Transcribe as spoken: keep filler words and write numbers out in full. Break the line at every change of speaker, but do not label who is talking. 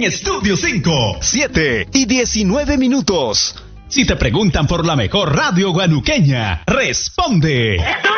en Estudio cinco.
siete y diecinueve minutos.
Si te preguntan por la mejor radio guanuqueña, responde.